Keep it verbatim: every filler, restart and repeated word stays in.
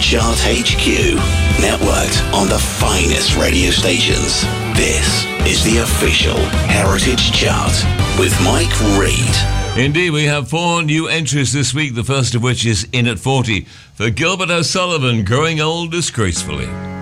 Chart H Q, networked on the finest radio stations. This is the official Heritage Chart with Mike Reid. Indeed, we have four new entries this week, the first of which is in at forty for Gilbert O'Sullivan, Growing Old Disgracefully.